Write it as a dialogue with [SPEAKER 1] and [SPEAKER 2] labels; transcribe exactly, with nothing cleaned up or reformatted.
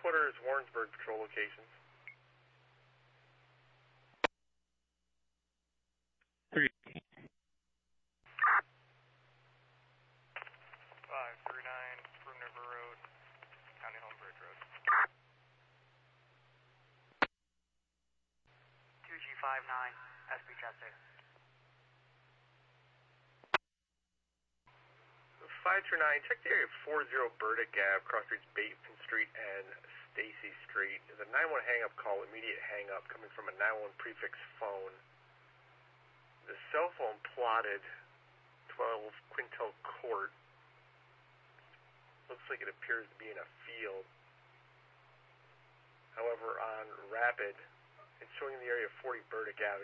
[SPEAKER 1] headquarters, Warrensburg patrol locations.
[SPEAKER 2] Three.
[SPEAKER 3] Five three nine, Broom River Road, County Home Bridge Road.
[SPEAKER 4] two G five nine, S B Chester.
[SPEAKER 1] five two nine, check the area forty Burdick Ave, cross streets Bateman Street and Stacy Street. There's a nine one hang-up call, immediate hang-up, coming from a nine one prefix phone. The cell phone plotted twelve Quintel Court. Looks like it appears to be in a field. However, on Rapid, it's showing the area forty Burdick Avenue.